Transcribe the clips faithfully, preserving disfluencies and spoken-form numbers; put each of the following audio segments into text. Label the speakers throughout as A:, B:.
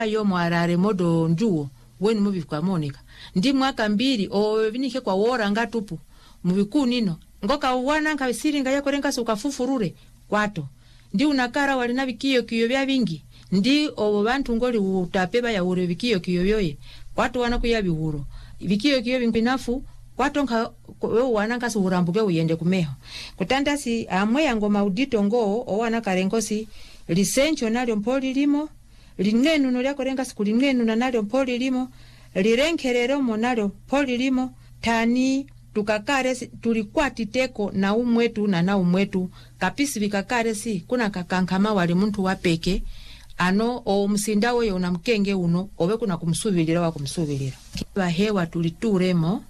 A: yo mwarare modo njuo weni mubi kwa Monica ndi mwaka mbili o vinike kwa wora ngatupu mubiku nino ngoka wana nkabisiringa yako renga sukafufurure kwato ndi unakara wali na bikiyo kiyo bya bingi ndi obo bantu ngoli utapeba ya ure bikiyo kiyo byoye kwato wana kuya bihuro bikiyo kiyo binginafu kwato nka wewe wana kasu urambuke uyende kumeho kutandasi amwe yango maudito ngo o wana karengosi lisencho nalyo mpoli limo linenu no lyako renga siku linenu na nalyo mpoli limo lirenkerero mo nalyo poli limo tani tukakare tulikwati teko na umwetu na na umwetu kapisi vikakare si kuna kakankama wali muntu wapeke ano o msinda we unamkenge uno owe kuna kumsubilira wa kumsubilira kiba hewa tulituremo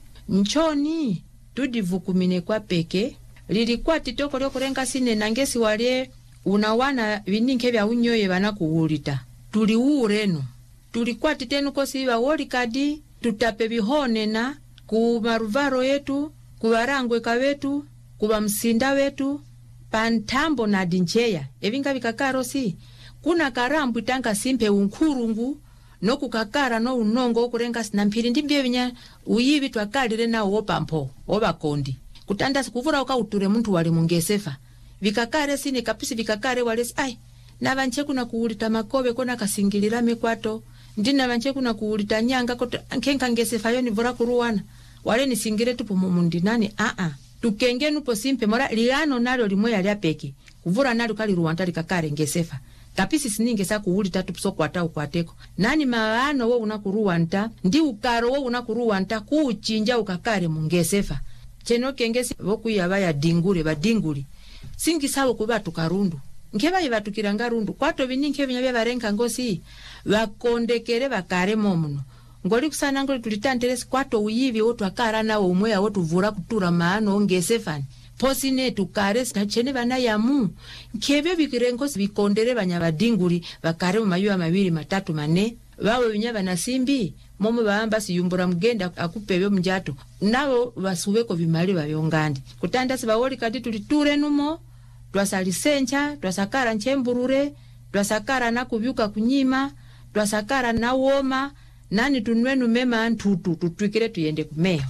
A: nchoni tudivukumine kwa peke lilikwati toko lyo kurenga sine nangesi wale unawana vininke vya unyoye bana kuulita tuli ureno tulikwati tenu kosi ba wolikadi tutape bihone na kumaruvaro yetu kubarangwe kawetu kuba msinda wetu pantambo na dincheya evinga vikakaro si kuna karambu tanga simpe unkurungu no kukakara no unongo kurenga sinampiri ndimbye vinya uyivi twakalire na wopampo obakondi kutanda sikuvura ukauture muntu wali mungesefa vikakare sine kapisi vikakare wale ai na banche kuna kuulita makobe kona kasingilira mikwato ndina banche kuna kuulita nyanga koto nkenka ngesefa yoni vura kuruwana wale nisingire tupo mumundi nani a a tukenge nupo simpe mora liano nalo limwe yali apeke kuvura nalo kali ruwanta likakare ngesefa kapisi sininge sa kuulita tupo kwata ukwateko nani maano wo unakuruwanta ndi ukaro wo unakuruwanta kuchinja ukakare mungesefa cheno kengesi boku yabaya dingure badinguri singi sawo kuba tukarundu nkeba yibatukira ngarundu kwato bininke binya barenka ngosi bakondekere bakare momuno ngoli kusana ngoli tulitanteresi kwato uyivi otu akara na umweya otu vura kutura maano ngesefani posine tukare sinachene bana yamu nkebyo bikirengo bikondere banya badinguri bakare mu mayu amabiri matatu mane bawe binya banasimbi momo baamba siyumbura mugenda akupebyo mjato nabo basubeko bimali bayongandi kutanda sibawoli kati tuliture numo twasalisencha twasakara nchemburure twasakara na kubyuka kunyima twasakara na woma nani tunwenu mema ntutu tutwikire tuyende kumeho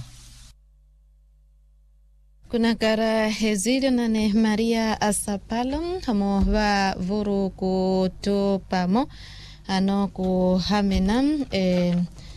B: kuna kara hezile nane Maria Asapalom hamo va vuru kutopamo ano kuhamenam eh,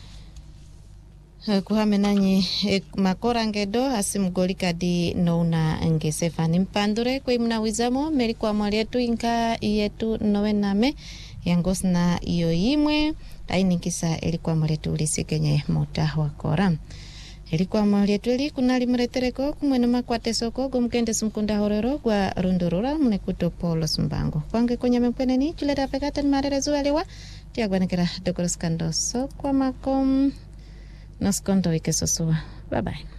B: kuhamenanyi eh, makorangedo asimgolika di nouna ngesefani mpandure kwa imna wizamo merikwa mwali yetu inka yetu nowename yangosna iyo imwe ainikisa ilikuwa mwali yetu ulisikenye mota wakora ilikuwa mwali yetu ili kunali mretereko kumwene makwate soko gumkende sumkunda hororo kwa rundurura mnekuto polo sumbango kwange kwenye mpene ni chuleta pekata ni marerezu aliwa tiagwa nekera dokoro skandoso kwa makom nos kondo ike sosua bye bye.